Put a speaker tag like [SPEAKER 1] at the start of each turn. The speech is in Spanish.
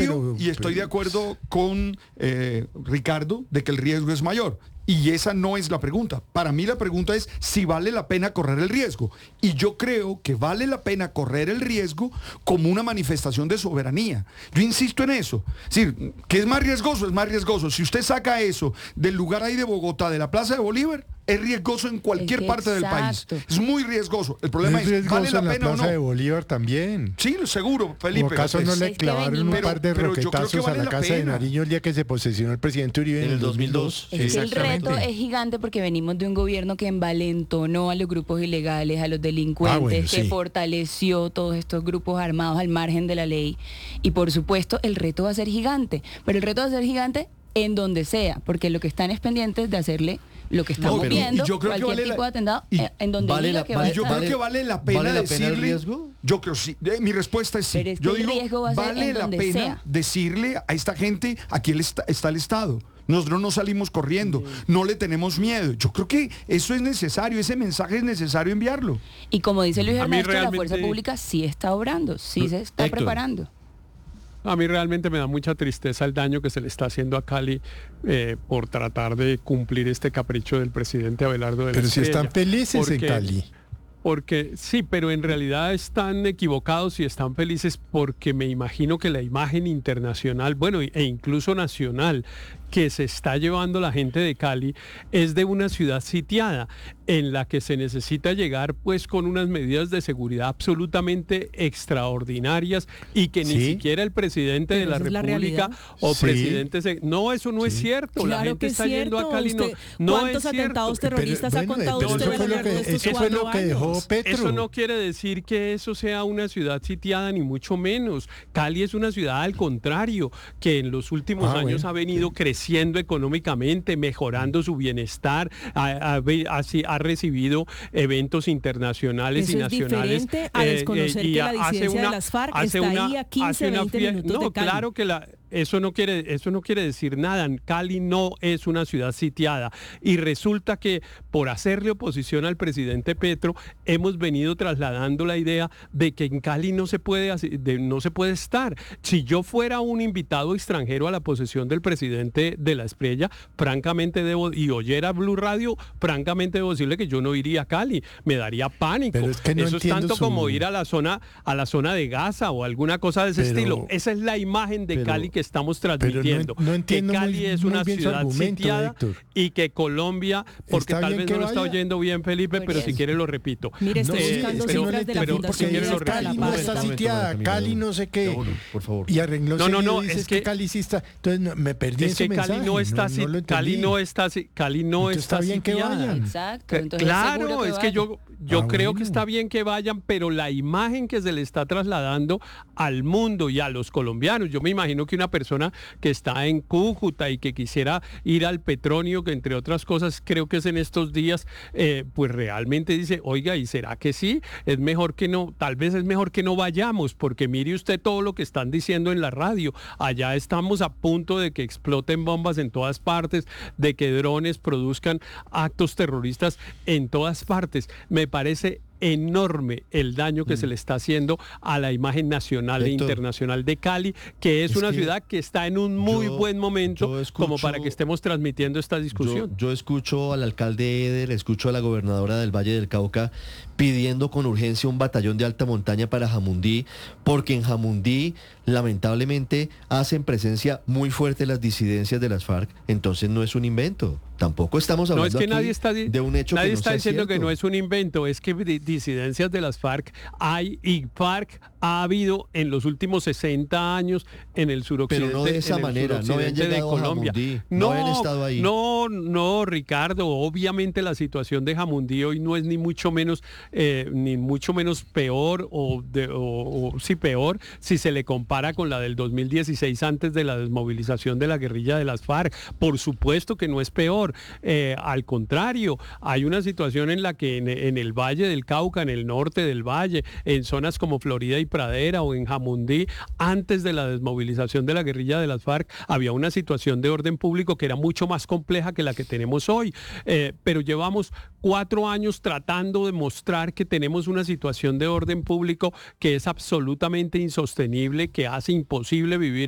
[SPEAKER 1] confío y estoy de acuerdo con Ricardo de que el riesgo es mayor. Y esa no es la pregunta. Para mí la pregunta es si vale la pena correr el riesgo. Y yo creo que vale la pena correr el riesgo como una manifestación de soberanía. Yo insisto en eso. Es decir, ¿qué es más riesgoso? Es más riesgoso. Si usted saca eso del lugar ahí de Bogotá, de la Plaza de Bolívar, es riesgoso en cualquier parte del país. Es muy riesgoso. El problema es, ¿vale la pena o no?
[SPEAKER 2] En la Plaza de Bolívar también.
[SPEAKER 1] Sí, seguro, Felipe.
[SPEAKER 2] ¿O acaso no le clavaron un par de roquetazos a la Casa de Nariño el día que se posesionó el presidente Uribe en el 2002?
[SPEAKER 3] Es que el reto es gigante porque venimos de un gobierno que envalentonó a los grupos ilegales, a los delincuentes, que fortaleció todos estos grupos armados al margen de la ley. Y por supuesto, el reto va a ser gigante. Pero el reto va a ser gigante en donde sea, porque lo que están es pendientes de hacerle lo que estamos viendo,
[SPEAKER 1] yo creo
[SPEAKER 3] cualquier tipo de atentado, en donde
[SPEAKER 1] vale
[SPEAKER 3] diga que va a
[SPEAKER 1] yo creo que vale la pena decirle,
[SPEAKER 4] el riesgo.
[SPEAKER 1] Yo creo sí, mi respuesta es sí.
[SPEAKER 3] Pero es que
[SPEAKER 1] yo
[SPEAKER 3] el
[SPEAKER 1] digo,
[SPEAKER 3] riesgo va a ser
[SPEAKER 1] vale
[SPEAKER 3] en
[SPEAKER 1] la
[SPEAKER 3] donde
[SPEAKER 1] pena
[SPEAKER 3] sea.
[SPEAKER 1] decirle a esta gente, aquí está el Estado. Nosotros no salimos corriendo, no le tenemos miedo. Yo creo que eso es necesario, ese mensaje es necesario enviarlo.
[SPEAKER 3] Y como dice Luis Ernesto, la fuerza pública sí está obrando, sí se está preparando.
[SPEAKER 5] A mí realmente me da mucha tristeza el daño que se le está haciendo a Cali por tratar de cumplir este capricho del presidente Abelardo de la Espriella.
[SPEAKER 2] Pero si están felices en Cali.
[SPEAKER 5] Porque sí, pero en realidad están equivocados y están felices porque me imagino que la imagen internacional, bueno, e incluso nacional, que se está llevando la gente de Cali es de una ciudad sitiada en la que se necesita llegar pues con unas medidas de seguridad absolutamente extraordinarias y que ni siquiera el presidente de la República o presidente... No, eso no es cierto.
[SPEAKER 6] Claro,
[SPEAKER 5] la gente está yendo a Cali.
[SPEAKER 6] Usted,
[SPEAKER 5] no
[SPEAKER 6] ¿cuántos
[SPEAKER 5] es
[SPEAKER 6] atentados
[SPEAKER 5] cierto.
[SPEAKER 6] terroristas ha contado usted a lo largo de estos 4 años?
[SPEAKER 2] Eso fue lo que dejó Petro.
[SPEAKER 5] Eso no quiere decir que eso sea una ciudad sitiada, ni mucho menos. Cali es una ciudad, al contrario, que en los últimos años ha venido creciendo económicamente, mejorando su bienestar, ha recibido eventos internacionales y nacionales.
[SPEAKER 6] Es diferente a desconocer que la disidencia de las FARC está ahí a 15, 20 minutos de Cali.
[SPEAKER 5] Claro que eso no quiere decir nada. Cali no es una ciudad sitiada y resulta que por hacerle oposición al presidente Petro hemos venido trasladando la idea de que en Cali no se puede estar. Si yo fuera un invitado extranjero a la posesión del presidente de la Espriella, francamente y oyera Blue Radio, francamente debo decirle que yo no iría a Cali, me daría pánico.
[SPEAKER 2] Pero es que no
[SPEAKER 5] eso es tanto como ir a la zona de Gaza o alguna cosa de ese estilo. Esa es la imagen de Cali que estamos transmitiendo.
[SPEAKER 2] No entiendo
[SPEAKER 5] que Cali es una ciudad sitiada,
[SPEAKER 2] Héctor.
[SPEAKER 5] Y que Colombia, porque tal vez no lo está oyendo bien Felipe, pero si quiere lo repito.
[SPEAKER 6] Mire, estoy buscando cifras de la Fundación
[SPEAKER 2] Cali no está sitiada, Cali no sé qué.
[SPEAKER 4] Por favor.
[SPEAKER 2] Y arregló
[SPEAKER 5] es
[SPEAKER 2] que Cali sí está. Entonces me perdí ese mensaje.
[SPEAKER 5] Cali no está
[SPEAKER 2] bien que vayan.
[SPEAKER 3] Exacto.
[SPEAKER 5] Claro, es que yo creo que está bien que vayan, pero la imagen que se le está trasladando al mundo y a los colombianos, yo me imagino que una persona que está en Cúcuta y que quisiera ir al Petronio, que entre otras cosas creo que es en estos días, pues realmente dice, oiga, ¿y será que sí? Es mejor que no, tal vez es mejor que no vayamos, porque mire usted todo lo que están diciendo en la radio. Allá estamos a punto de que exploten bombas en todas partes, de que drones produzcan actos terroristas en todas partes. Me parece enorme el daño que se le está haciendo a la imagen nacional e internacional de Cali, que es una ciudad que está en un muy buen momento como para que estemos transmitiendo esta discusión.
[SPEAKER 4] Yo escucho al alcalde Eder, escucho a la gobernadora del Valle del Cauca pidiendo con urgencia un batallón de alta montaña para Jamundí, porque en Jamundí lamentablemente hacen presencia muy fuerte las disidencias de las FARC, entonces no es un invento. Tampoco estamos hablando de un hecho que no
[SPEAKER 5] está diciendo
[SPEAKER 4] cierto.
[SPEAKER 5] que no es un invento, es que disidencias de las FARC hay, y FARC ha habido en los últimos 60 años en el suroccidente,
[SPEAKER 4] pero no de esa manera, no habían llegado
[SPEAKER 5] de Colombia.
[SPEAKER 4] A Jamundí, no habían estado ahí.
[SPEAKER 5] No, Ricardo, obviamente la situación de Jamundí hoy no es ni mucho menos peor o peor si se le compara con la del 2016 antes de la desmovilización de la guerrilla de las FARC. Por supuesto que no es peor. Al contrario, hay una situación en la que en el Valle del Cauca, en el norte del Valle, en zonas como Florida y Pradera o en Jamundí, antes de la desmovilización de la guerrilla de las FARC, había una situación de orden público que era mucho más compleja que la que tenemos hoy. Pero llevamos 4 años tratando de mostrar que tenemos una situación de orden público que es absolutamente insostenible, que hace imposible vivir